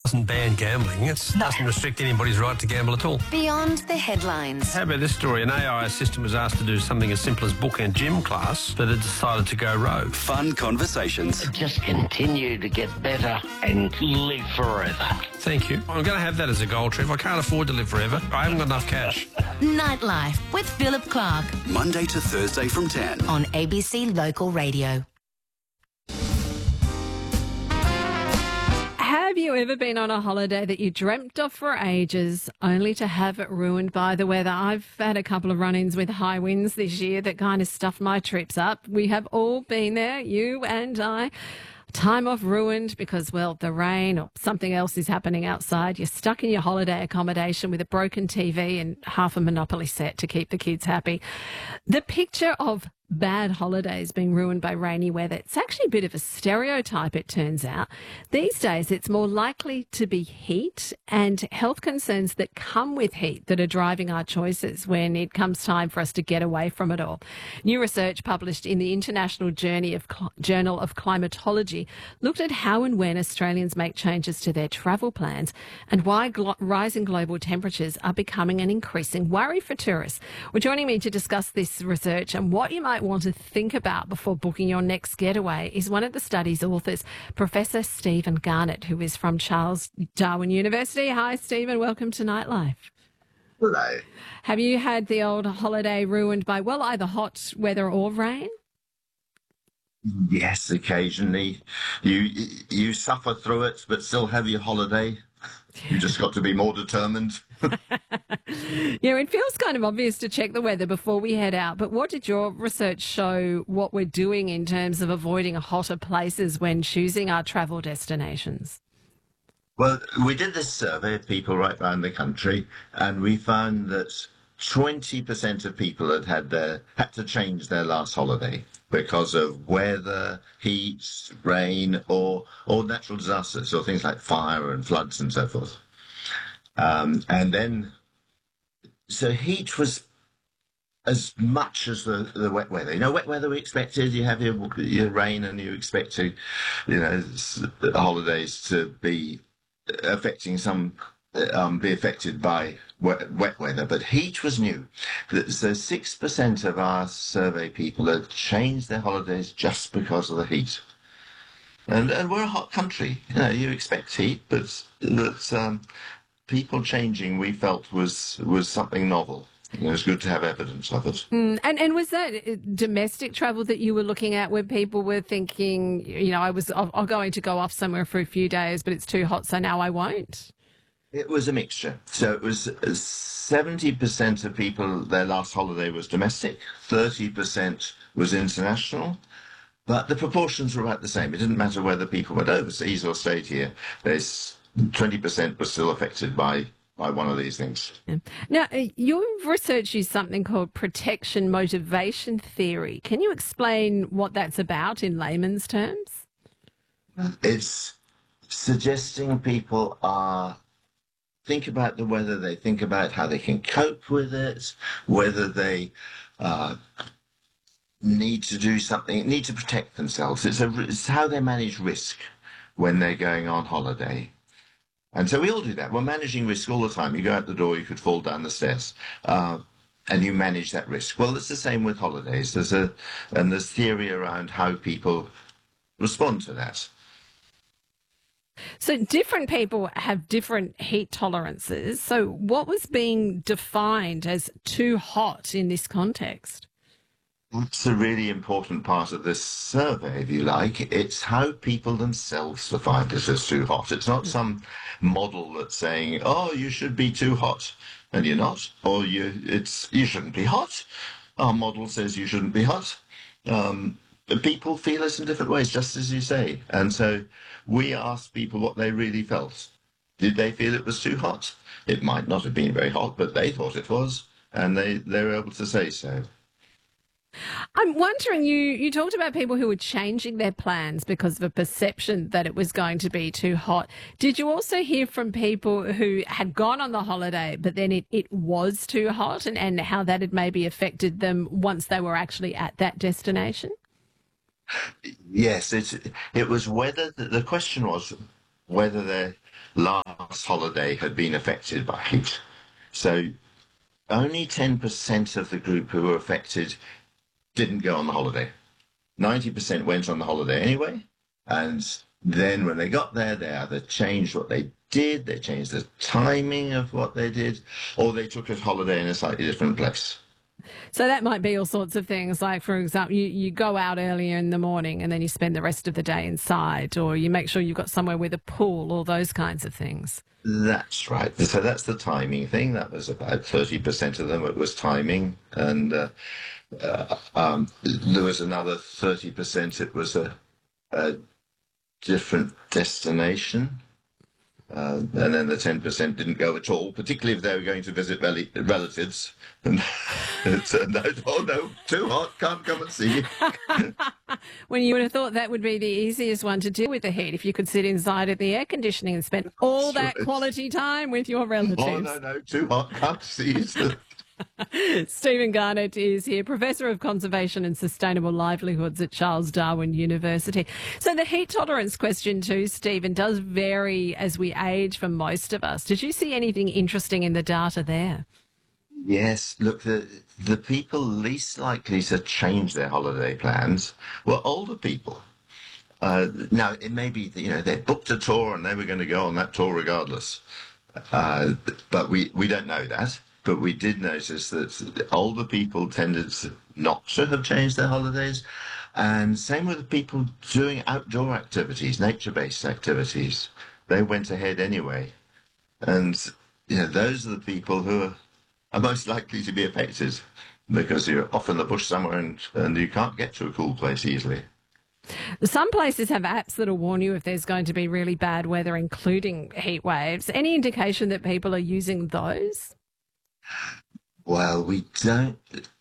doesn't ban gambling. It doesn't restrict anybody's right to gamble at all. Beyond the headlines. How about this story? An AI assistant was asked to do something as simple as book a gym class, but it decided to go rogue. Fun conversations. Just continue to get better and live forever. Thank you. I'm going to have that as a goal, Trev. I can't afford to live forever. I haven't got enough cash. Nightlife with Philip Clark Monday to Thursday from 10. on ABC Local Radio. Have you ever been on a holiday that you dreamt of for ages only to have it ruined by the weather? I've had a couple of run-ins with high winds this year that kind of stuffed my trips up. We have all been there, you and I. Time off ruined because, well, the rain or something else is happening outside. You're stuck in your holiday accommodation with a broken TV and half a Monopoly set to keep the kids happy. The picture of bad holidays being ruined by rainy weather, it's actually a bit of a stereotype, it turns out. These days, it's more likely to be heat and health concerns that come with heat that are driving our choices when it comes time for us to get away from it all. New research published in the International Journal of Climatology looked at how and when Australians make changes to their travel plans and why rising global temperatures are becoming an increasing worry for tourists. Well, joining me to discuss this research and what you might want to think about before booking your next getaway is one of the study's authors, Professor Stephen Garnett, who is from Charles Darwin University. Hi, Stephen. Welcome to Nightlife. Hello. Have you had the old holiday ruined by, well, either hot weather or rain? Yes, occasionally. You suffer through it, but still have your holiday. You just got to be more determined. Yeah, it feels kind of obvious to check the weather before we head out, but what did your research show what we're doing in terms of avoiding hotter places when choosing our travel destinations? Well, we did this survey of people right around the country, and we found that 20% of people had to change their last holiday because of weather, heat, rain, or natural disasters, or things like fire and floods and so forth. So heat was as much as the wet weather. You know, wet weather we expected. You have your rain, and you expect to, the holidays to be affecting some. Be affected by wet weather, but heat was new. So 6% of our survey people had changed their holidays just because of the heat. And we're a hot country. You expect heat, but people changing, we felt, was something novel. It was good to have evidence of it. And was that domestic travel that you were looking at where people were thinking, I'm going to go off somewhere for a few days, but it's too hot, so now I won't? It was a mixture. So it was 70% of people, their last holiday was domestic, 30% was international, but the proportions were about the same. It didn't matter whether people went overseas or stayed here. There's 20% was still affected by one of these things. Yeah. Now, your research used something called protection motivation theory. Can you explain what that's about in layman's terms? It's suggesting people think about the weather, they think about how they can cope with it, whether they need to do something, need to protect themselves. It's how they manage risk when they're going on holiday. And so we all do that. We're managing risk all the time. You go out the door, you could fall down the stairs, and you manage that risk. Well, it's the same with holidays. There's theory around how people respond to that. So different people have different heat tolerances. So what was being defined as too hot in this context? That's a really important part of this survey, if you like. It's how people themselves define it as too hot. It's not some model that's saying, oh, you should be too hot, and you're not. Or you shouldn't be hot. Our model says you shouldn't be hot. But people feel it in different ways, just as you say. And so we asked people what they really felt. Did they feel it was too hot? It might not have been very hot, but they thought it was, and they were able to say so. I'm wondering, you talked about people who were changing their plans because of a perception that it was going to be too hot. Did you also hear from people who had gone on the holiday, but then it was too hot, and how that had maybe affected them once they were actually at that destination? Yes, it was whether the question was whether last holiday had been affected by heat. So only 10% of the group who were affected didn't go on the holiday. 90% went on the holiday anyway. And then when they got there, they either changed what they did, they changed the timing of what they did, or they took a holiday in a slightly different place. So that might be all sorts of things, like, for example, you go out earlier in the morning and then you spend the rest of the day inside, or you make sure you've got somewhere with a pool, all those kinds of things. That's right. So that's the timing thing. That was about 30% of them. It was timing. And there was another 30%. It was a different destination. And then the 10% didn't go at all, particularly if they were going to visit relatives. And it turned out, oh no, too hot, can't come and see you. When you would have thought that would be the easiest one to deal with the heat, if you could sit inside of the air conditioning and spend all that quality time with your relatives. Oh, no, too hot, can't see you. Stephen Garnett is here, Professor of Conservation and Sustainable Livelihoods at Charles Darwin University. So the heat tolerance question too, Stephen, does vary as we age for most of us. Did you see anything interesting in the data there? Yes, look, the people least likely to change their holiday plans were older people. Now, it may be that, they booked a tour and they were going to go on that tour regardless. But we don't know that. But we did notice that older people tended not to have changed their holidays. And same with the people doing outdoor activities, nature-based activities. They went ahead anyway. And, those are the people who are most likely to be affected because you're off in the bush somewhere and you can't get to a cool place easily. Some places have apps that'll warn you if there's going to be really bad weather, including heat waves. Any indication that people are using those? Well, we don't.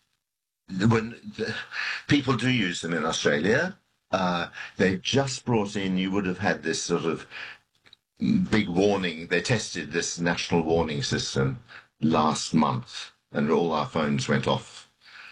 People do use them in Australia. They've just brought in, you would have had this sort of big warning. They tested this national warning system last month and all our phones went off.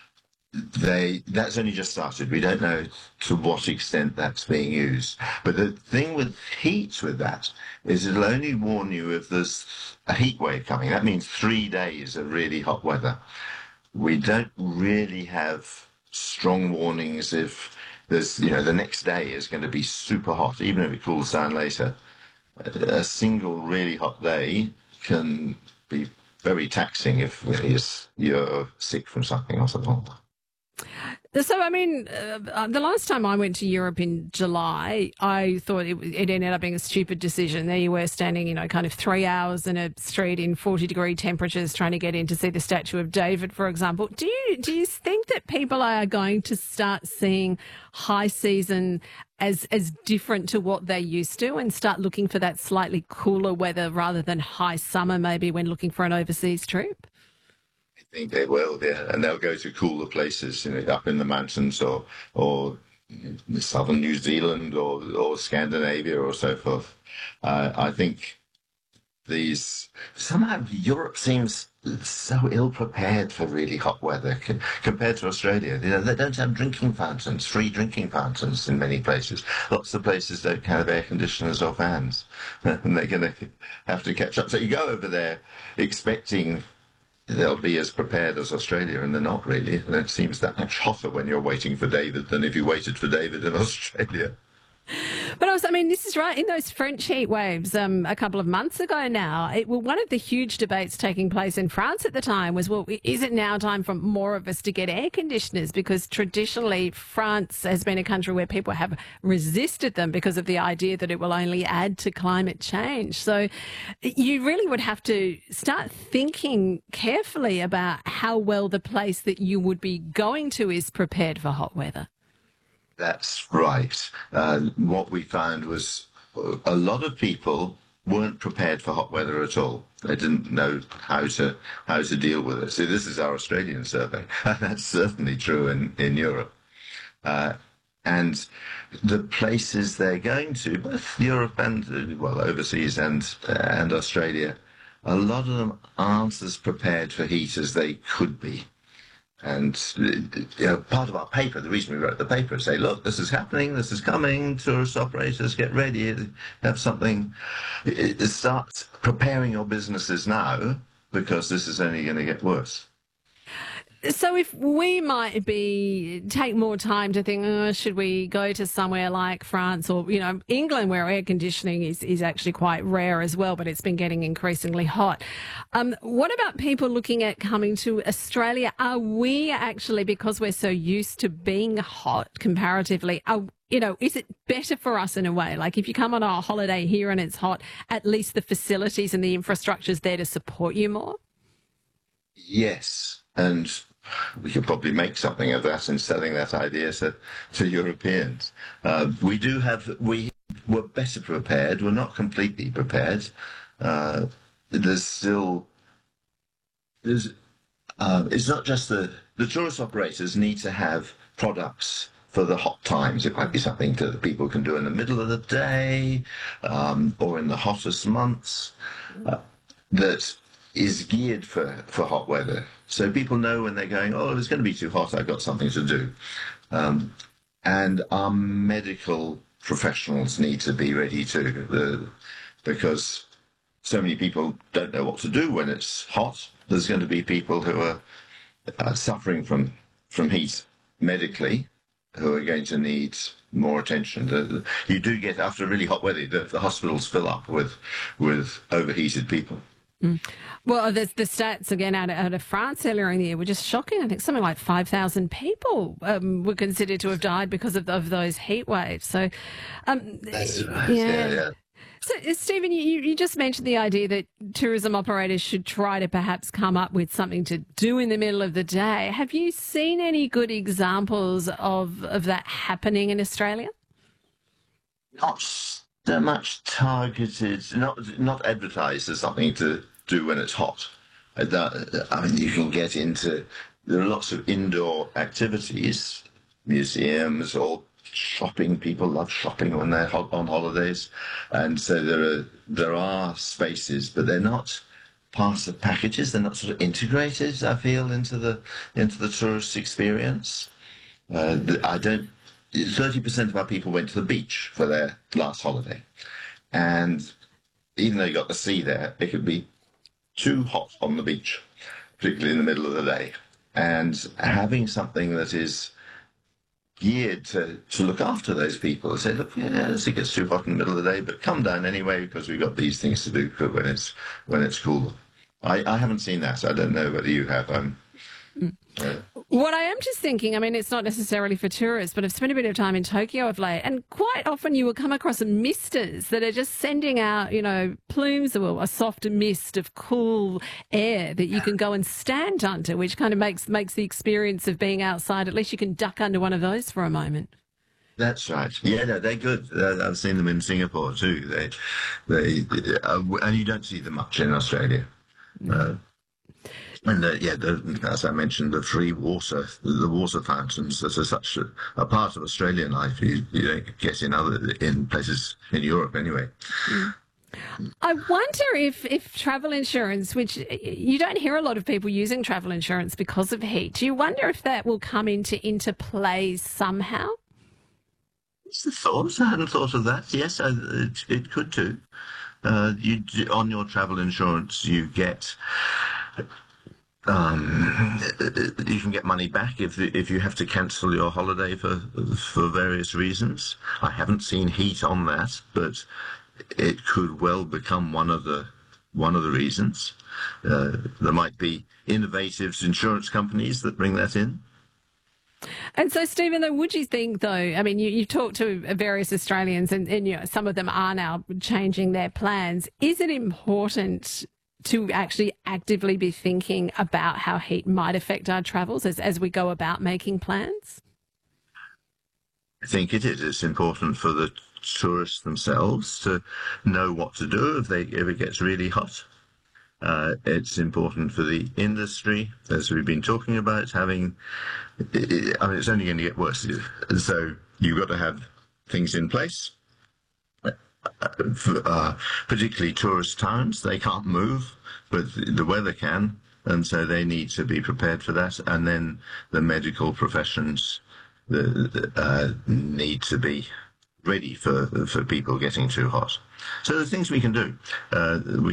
That's only just started. We don't know to what extent that's being used. But the thing with heat with that is it'll only warn you if there's a heat wave coming. That means 3 days of really hot weather. We don't really have strong warnings if there's, the next day is going to be super hot, even if it cools down later. A single really hot day can be very taxing if you're sick from something or something. So, the last time I went to Europe in July, I thought it ended up being a stupid decision. There you were standing, kind of 3 hours in a street in 40-degree temperatures trying to get in to see the Statue of David, for example. Do you think that people are going to start seeing high season as different to what they used to and start looking for that slightly cooler weather rather than high summer maybe when looking for an overseas trip? I think they will, yeah, and they'll go to cooler places, up in the mountains or southern New Zealand or Scandinavia or so forth. I think somehow Europe seems so ill prepared for really hot weather compared to Australia. They don't have drinking fountains, free drinking fountains in many places. Lots of places don't have air conditioners or fans, and they're going to have to catch up. So you go over there expecting they'll be as prepared as Australia, and they're not really. And it seems that much hotter when you're waiting for David than if you waited for David in Australia. But this is right. In those French heat waves a couple of months ago now, one of the huge debates taking place in France at the time was, is it now time for more of us to get air conditioners? Because traditionally France has been a country where people have resisted them because of the idea that it will only add to climate change. So you really would have to start thinking carefully about how well the place that you would be going to is prepared for hot weather. That's right. What we found was a lot of people weren't prepared for hot weather at all. They didn't know how to deal with it. So this is our Australian survey, and that's certainly true in Europe. And the places they're going to, both Europe and overseas and Australia, a lot of them aren't as prepared for heat as they could be. And part of our paper, the reason we wrote the paper, is say, look, this is happening, this is coming, tourist operators, get ready, have something. Start preparing your businesses now, because this is only going to get worse. So if we might take more time to think, should we go to somewhere like France or, England, where air conditioning is actually quite rare as well, but it's been getting increasingly hot. What about people looking at coming to Australia? Are we actually, because we're so used to being hot comparatively, is it better for us in a way? Like if you come on a holiday here and it's hot, at least the facilities and the infrastructure's there to support you more? Yes, and we could probably make something of that in selling that idea to Europeans. We were better prepared. We're not completely prepared. It's not just the tourist operators need to have products for the hot times. It might be something that people can do in the middle of the day or in the hottest months that is geared for hot weather. So people know when they're going, oh, it's going to be too hot, I've got something to do. And our medical professionals need to be ready too, because so many people don't know what to do when it's hot. There's going to be people who are suffering from heat medically, who are going to need more attention. You do get, after really hot weather, the hospitals fill up with overheated people. Mm. Well, the stats again out of France earlier in the year were just shocking. I think something like 5,000 people were considered to have died because of those heat waves. So, That's right. Yeah. So, Stephen, you just mentioned the idea that tourism operators should try to perhaps come up with something to do in the middle of the day. Have you seen any good examples of that happening in Australia? Not so much targeted, not advertised as something to do when it's hot. You can get into, there are lots of indoor activities, museums or shopping. People love shopping when they're on holidays. And so there are spaces, but they're not part of packages. They're not sort of integrated, I feel, into the tourist experience. 30% of our people went to the beach for their last holiday. And even though you got the sea there, it could be too hot on the beach, particularly in the middle of the day. And having something that is geared to look after those people, say, look, yes, it gets too hot in the middle of the day, but come down anyway because we've got these things to do for when it's cool. I haven't seen that. I don't know whether you have. What I am just thinking, it's not necessarily for tourists, but I've spent a bit of time in Tokyo of late, and quite often you will come across misters that are just sending out, plumes or a soft mist of cool air that you can go and stand under, which kind of makes the experience of being outside, at least you can duck under one of those for a moment. That's right. Yeah, no, they're good. I've seen them in Singapore too. And you don't see them much in Australia. And as I mentioned, the free water, the water fountains that are such a part of Australian life, you don't get in places in Europe anyway. I wonder if travel insurance, which you don't hear a lot of people using travel insurance because of heat, do you wonder if that will come into play somehow? It's the thought. I hadn't thought of that. Yes, it could too. On your travel insurance, you get. You can get money back if you have to cancel your holiday for various reasons. I haven't seen heat on that, but it could well become one of the reasons. There might be innovative insurance companies that bring that in. And so, Stephen, though, would you think, though, you've talked to various Australians and some of them are now changing their plans. Is it important to actually actively be thinking about how heat might affect our travels as we go about making plans? I think it is. It's important for the tourists themselves to know what to do if it gets really hot. It's important for the industry, as we've been talking about, it's only going to get worse. So you've got to have things in place. Particularly tourist towns, they can't move, but the weather can. and so they need to be prepared for that. And then the medical professions need to be ready for people getting too hot. So the things we can do,